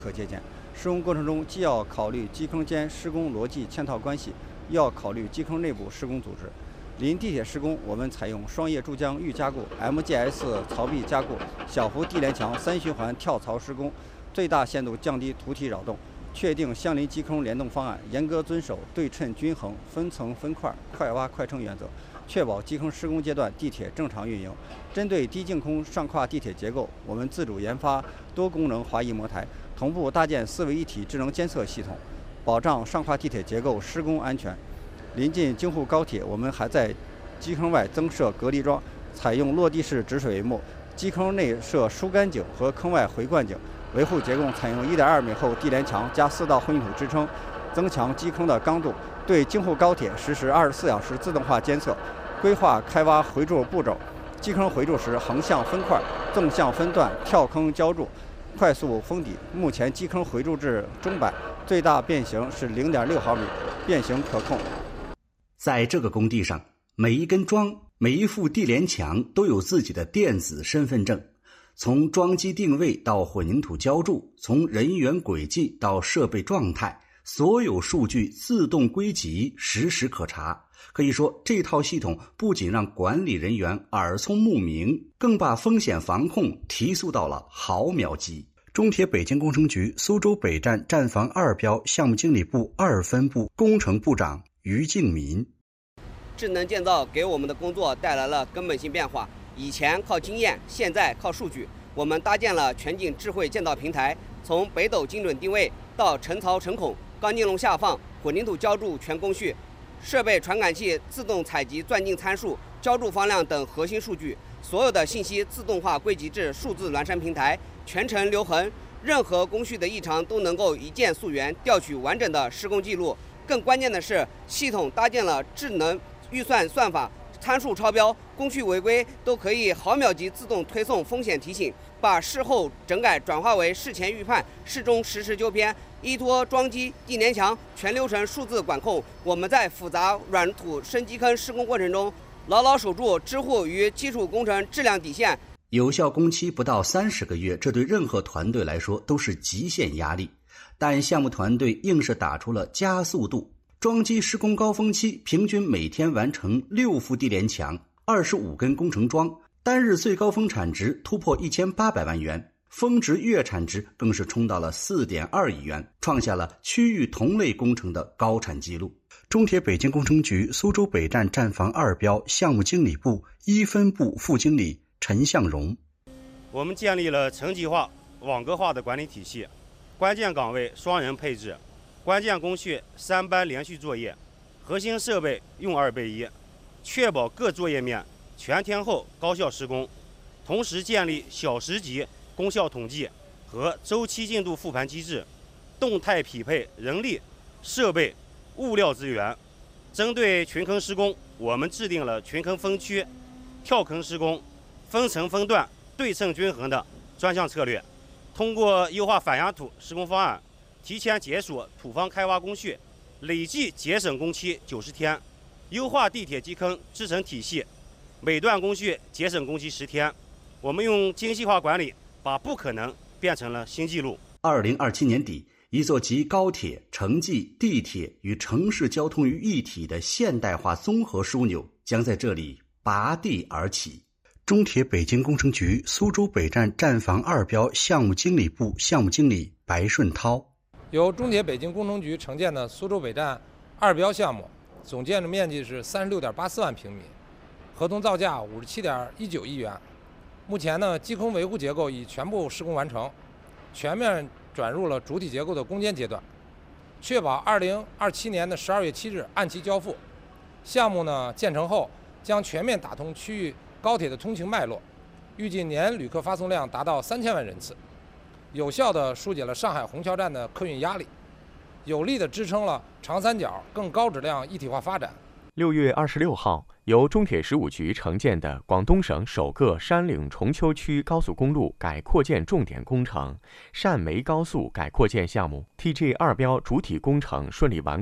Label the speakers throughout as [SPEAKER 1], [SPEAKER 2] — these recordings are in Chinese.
[SPEAKER 1] 可借鉴。施工过程中，既要考虑基坑间施工逻辑嵌套关系，又要考虑基坑内部施工组织。临地铁施工，我们采用双叶注浆预加固、MGS 槽壁加固、小幅地连墙3循环跳槽施工，最大限度降低土体扰动。确定相邻基坑联动方案，严格遵守对称均衡、分层分块、快挖快撑原则，确保基坑施工阶段地铁正常运营。针对低净空上跨地铁结构，我们自主研发多功能滑移模台，同步搭建4位一体智能监测系统，保障上跨地铁结构施工安全。临近京沪高铁，我们还在基坑外增设隔离桩，采用落地式止水幕，基坑内设疏干井和坑外回灌井。维护结构采用1.2米厚地连墙加4道混凝土支撑，增强基坑的刚度。对京沪高铁实施24小时自动化监测，规划开挖回筑步骤。基坑回筑时，横向分块、纵向分段、跳坑浇筑，快速封底。目前基坑回筑至中板，最大变形是0.6毫米，变形可控。
[SPEAKER 2] 在这个工地上，每一根桩、每一副地连墙都有自己的电子身份证。从桩基定位到混凝土浇筑，从人员轨迹到设备状态，所有数据自动归集，实时可查。可以说，这套系统不仅让管理人员耳聪目明，更把风险防控提速到了毫秒级。中铁北京工程局苏州北站站房2标项目经理部2分部工程部长于敬民。
[SPEAKER 3] 智能建造给我们的工作带来了根本性变化。以前靠经验，现在靠数据。我们搭建了全景智慧建造平台，从北斗精准定位到沉槽沉孔、钢筋笼下放、混凝土浇筑全工序，设备传感器自动采集钻径参数、浇筑方量等核心数据，所有的信息自动化归集至数字孪生平台，全程留痕，任何工序的异常都能够一键溯源，调取完整的施工记录。更关键的是，系统搭建了智能预算算法。参数超标、工序违规都可以毫秒级自动推送风险提醒，把事后整改转化为事前预判，事中实时纠偏，依托桩基、地连墙全流程数字管控。我们在复杂软土深基坑施工过程中，牢牢守住支护与基础工程质量底线。
[SPEAKER 2] 有效工期不到30个月，这对任何团队来说都是极限压力，但项目团队硬是打出了加速度。桩基施工高峰期平均每天完成6副地连墙、25根工程桩，单日最高峰产值突破1800万元，峰值月产值更是冲到了4.2亿元，创下了区域同类工程的高产记录。中铁北京工程局苏州北站站房2标项目经理部1分部副经理陈向荣。
[SPEAKER 4] 我们建立了层级化、网格化的管理体系，关键岗位双人配置，关键工序3班连续作业，核心设备用2:1，确保各作业面全天候高效施工。同时建立小时级功效统计和周期进度复盘机制，动态匹配人力、设备、物料资源。针对群坑施工，我们制定了群坑分区、跳坑施工、分层分段、对称均衡的专项策略。通过优化反压土施工方案，提前解锁土方开挖工序，累计节省工期90天；优化地铁基坑制程体系，每段工序节省工期10天。我们用精细化管理，把不可能变成了新纪录。
[SPEAKER 2] 2027年底，一座集高铁、城际、地铁与城市交通于一体的现代化综合枢纽将在这里拔地而起。中铁北京工程局苏州北站站房2标项目经理部项目经理白顺涛。
[SPEAKER 5] 由中铁北京工程局承建的苏州北站2标项目，总建筑面积是36.84万平米，合同造价57.19亿元。目前呢，基坑维护结构已全部施工完成，全面转入了主体结构的攻坚阶段，确保2027年的12月7日按期交付。项目呢建成后，将全面打通区域高铁的通行脉络，预计年旅客发送量达到3000万人次，有效地疏解了上海虹桥站的客运压力，有力地支撑了长三角更高质量一体化发展。
[SPEAKER 6] 6月26号，由中铁15局承建的广东省首个山岭重丘区高速公路改扩建重点工程——汕梅高速改扩建项目 TG2标主体工程顺利完工，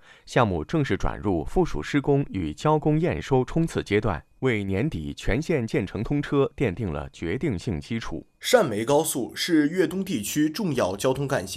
[SPEAKER 6] 项目正式转入附属施工与交工验收冲刺阶段，为年底全线建成通车奠定了决定性基础。
[SPEAKER 7] 汕梅高速是粤东地区重要交通干线。